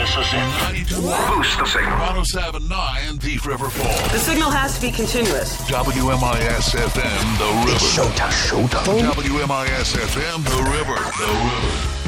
This is it. 92.1. Boost the signal. 107.9 Thief River Falls. The signal has to be continuous. WMIS FM, The River. It's showtime. WMIS FM, The River.